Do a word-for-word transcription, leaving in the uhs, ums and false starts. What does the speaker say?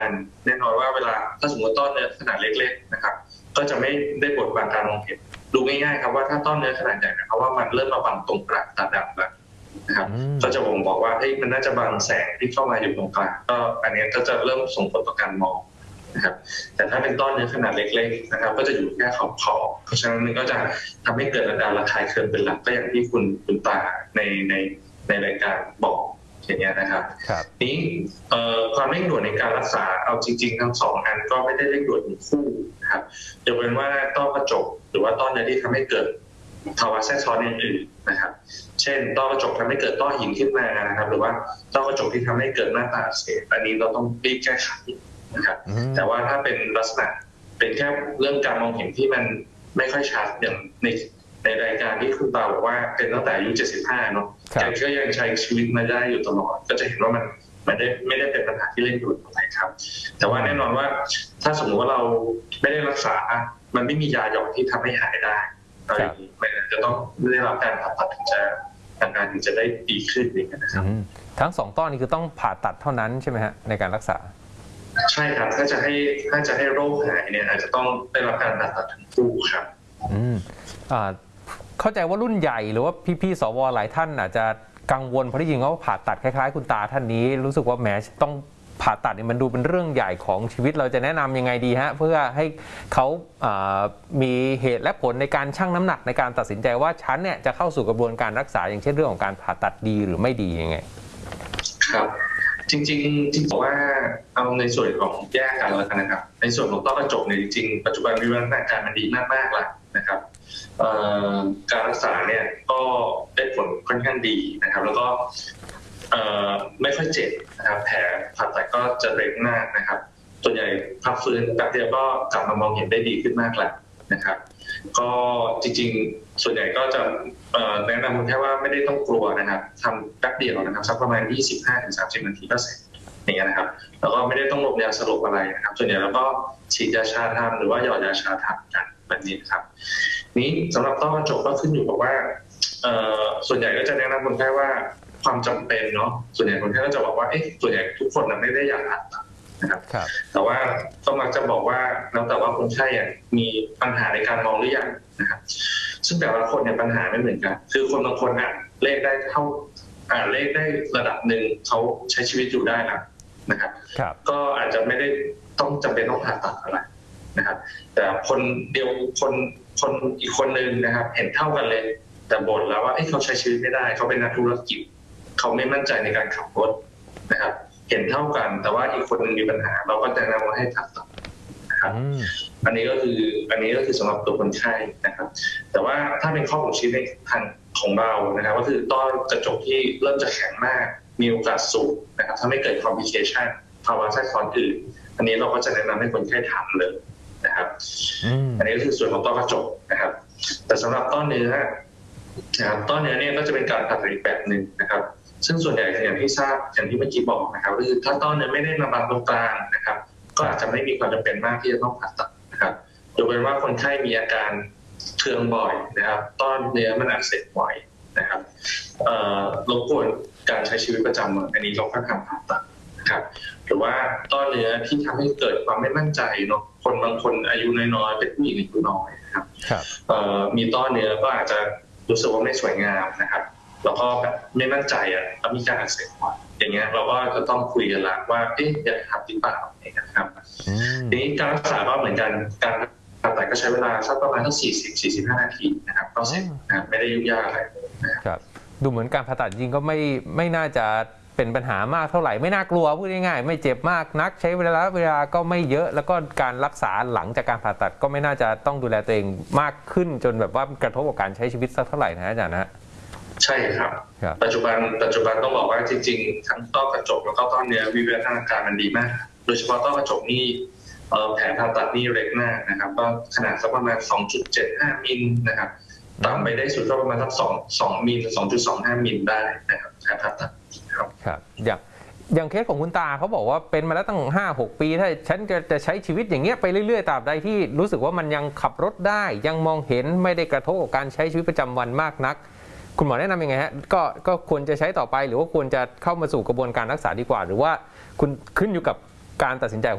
แน่นอนว่าเวลาถ้าสมมติต้อนเนื้อขนาดเล็กๆนะครับก็จะไม่ได้บดบังการมองเห็นดูง่ายๆครับว่าถ้าต้อนเนื้อขนาดใหญ่นะครับว่ามันเริ่มมาบังตรงกลางตาดำแล้วนะครับก็จะบ่งบอกว่าเฮ้ยมันน่าจะบังแสงที่เข้ามาอยู่ตรงกลางก็อันนี้ก็จะเริ่มส่งผลต่อการมองนะครับแต่ถ้าเป็นต้อนเนื้อขนาดเล็กๆนะครับก็จะอยู่แค่ขอบขอบเพราะฉะนั้นมันก็จะทำให้เกิดอาการระคายเคืองเป็นหลักก็อย่างที่คุณคุณตาในในในรายการบอกอย่างเงี้ยนะครับนี้ความเร่งด่วนในการรักษาเอาจริงๆทั้งสองอันก็ไม่ได้เร่งด่วนคู่นะครับยกเว้นว่าต้อกระจกหรือว่าต้อเนื้อที่ทำให้เกิดภาวะแทรกซ้อนอื่นๆนะครับเช่นต้อกระจกทำให้เกิดต้อหินขึ้นมานะครับหรือว่าต้อกระจกที่ทำให้เกิดหน้าตาอักเสบอันนี้เราต้องรีบแก้ไขนะครับแต่ว่าถ้าเป็นลักษณะเป็นแค่เรื่องการมองเห็นที่มันไม่ค่อยชัดอย่างในในรายการที่คุณตาบอกว่าเป็นตั้งแต่อายุเจ็ดสิบห้าเนาะแกก็ยังใช้ชีวิตมาได้อยู่ตลอดก็จะเห็นว่ามันมันได้ไม่ได้เป็นปัญหาที่เร่งด่วนอะไรครับแต่ว่าแน่นอนว่าถ้าสมมติว่าเราไม่ได้รักษามันไม่มียาหยอดที่ทำให้หายได้มันจะต้องได้รับการผ่าตัดถึงจะอาการถึงจะได้ดีขึ้นอย่างนี้นะครับทั้งสองต้อนี้คือต้องผ่าตัดเท่านั้นใช่ไหมฮะในการรักษาใช่ครับถ้าจะให้ถ้าจะให้โรคหายเนี่ยอาจจะต้องได้รับการผ่าตัดทั้งคู่ครับอืมอ่าเข้าใจว่ารุ่นใหญ่หรือว่าพี่ๆสวหลายท่านอาจจะกังวลเพราะที่จริงว่าผ่าตัดคล้ายๆคุณตาท่านนี้รู้สึกว่าแหมต้องผ่าตัดเนี่ยมันดูเป็นเรื่องใหญ่ของชีวิตเราจะแนะนำยังไงดีฮะเพื่อให้เขามีเหตุและผลในการชั่งน้ำหนักในการตัดสินใจว่าฉันเนี่ยจะเข้าสู่กระบวนการรักษาอย่างเช่นเรื่องของการผ่าตัดดีหรือไม่ดียังไงครับจริงๆที่บอกว่าเอาในส่วนของแยกกันแล้วกันนะครับในส่วนของต้อกระจกเนี่ยจริงๆปัจจุบันวิวัฒนาการมันดีมากๆแล้วนะครับการรักษาเนี่ยก็ได้ผลค่อนข้างดีนะครับแล้วก็ไม่ค่อยเจ็บนะครับแผลผ่าตัดก็จะเร็วมากนะครับส่วนใหญ่พักฟื้นแป๊บเดียวก็กลับมามองเห็นได้ดีขึ้นมากแล้วนะครับก็จริงๆส่วนใหญ่ก็จะแนะนำแค่ว่าไม่ได้ต้องกลัวนะครับทำแป๊บเดียวนะครับสักประมาณ ยี่สิบห้าถึงสามสิบ นาทีก็เสร็จอย่างเงี้ยนะครับแล้วก็ไม่ได้ต้องลงยาสลบอะไรนะครับส่วนใหญ่แล้วก็ฉีดยาชาทำหรือว่าหยอดยาชาทำกันแบบนี้ครับนี้สำหรับต้อกระจกก็ขึ้นอยู่กับว่าส่วนใหญ่ก็จะแนะนำคนไข้ว่าความจำเป็นเนาะส่วนใหญ่คนไข้ก็จะบอกว่าเอ๊ะส่วนใหญ่ทุกคนไม่ได้อยากผ่าตัดนะครับแต่ว่าก็มักจะบอกว่าแล้วแต่ว่าคนไข้มีปัญหาในการมองหรือยังนะครับซึ่งแต่ละคนเนี่ยปัญหาไม่เหมือนกันคือคนบางคนอ่านเลขได้เท่าอ่านเลขได้ระดับหนึ่งเขาใช้ชีวิตอยู่ได้แล้วนะครับก็อาจจะไม่ได้ต้องจำเป็นต้องผ่าตัดอะไรนะครับแต่คนเดียวคนคนอีกคนนึงนะครับเห็นเท่ากันเลยแต่บ่นแล้วว่าเขาใช้ชีวิตไม่ได้เขาเป็นนักธุรกิจเขาไม่มั่นใจในการขับรถนะครับเห็นเท่ากันแต่ว่าอีกคนนึงมีปัญหาเราก็จะแนะนำว่าให้ผ่าตัดนะครับอันนี้ก็คืออันนี้ก็คือสำหรับตัวคนไข้นะครับแต่ว่าถ้าเป็นข้อบ่งชี้ในทางของเรานะครับก็คือต้อกระจกที่เริ่มจะแข็งมากมีโอกาสสูงนะครับถ้าไม่เกิดคอมพลิเคชันภาวะแทรกซ้อนอื่นอันนี้เราก็จะแนะนำให้คนไข้ทำเลยนะครับอันนี้ก็คือส่วนของต้อกระจกนะครับแต่สำหรับต้อเนื้อนะครับต้อเนื้อเนี่ยก็จะเป็นการผ่าตัดอีกแบบหนึ่งนะครับซึ่งส่วนใหญ่อย่างที่ทราบอย่างที่เมื่อกี้บอกนะครับก็คือถ้าต้อเนื้อไม่ได้มาบางตรงกลางนะครับก็อาจจะไม่มีความจำเป็นมากที่จะต้องผ่าตัดนะครับยกเว้นว่าคนไข้มีอาการเคืองบ่อยนะครับต้อเนื้อมันอักเสบบ่อยนะครับรบกวนการใช้ชีวิตประจำวันอันนี้เราก็ทำผ่าตัดนะครับหรือว่าต้อเนื้อที่ทำให้เกิดความไม่มั่นใจเนาะคนบางคนอายุน้อยๆเป็นผู้หญิงอายุน้อยนะครับมีต้อเนื้อก็อาจจะรู้สึกว่าไม่สวยงามนะครับแล้วก็แบบไม่มั่นใจอ่ะแล้วมีการอักเสบบ่อยอย่างเงี้ยเราก็จะต้องคุยกันละว่าเอ๊ะอยากทำหรือเปล่านะครับทีนี้การรักษาก็เหมือนกันการผ่าตัดก็ใช้เวลาสักประมาณทั้งสี่สิบ สี่สิบห้านาทีนะครับก็เสร็จนะครับไม่ได้ยุ่งยากอะไรนะครับดูเหมือนการผ่าตัดจริงก็ไม่ไม่น่าจะเป็นปัญหามากเท่าไหร่ไม่น่ากลัวพูดง่ายๆไม่เจ็บมากนักใช้เวลาเวลาก็ไม่เยอะแล้วก็การรักษาหลังจากการผ่าตัดก็ไม่น่าจะต้องดูแลตัวเองมากขึ้นจนแบบว่ากระทบกับการใช้ชีวิตสักเท่าไหร่นะอาจารย์นะใช่ครับปัจจุบันปัจจุบันต้องบอกว่าจริงๆทั้งต้อกระจกแล้วก็ต้อเนื้อวิวัฒนาการมันดีมากโดยเฉพาะต้อกระจกนี่แผลผ่าตัดนี่เล็กมากนะครับก็ขนาดสักประมาณ สองจุดเจ็ดห้า มิลนะครับต่ำไปได้สุดก็ประมาณสักสอง สองมิล สองจุดสองห้า มิลได้นะครับแผลผ่าตัดครับครับอย่างอย่างเคสของคุณตาเขาบอกว่าเป็นมาแล้วตั้ง ห้าหก ปีถ้าฉันจะจะใช้ชีวิตอย่างเงี้ยไปเรื่อยๆตราบใดที่รู้สึกว่ามันยังขับรถได้ยังมองเห็นไม่ได้กระทบกับการใช้ชีวิตประจำวันมากนักคุณหมอแนะนำยังไงฮะก็ก็ควรจะใช้ต่อไปหรือว่าควรจะเข้ามาสู่กระบวนการรักษาดีกว่าหรือว่าคุณขึ้นอยู่กับการตัดสินใจ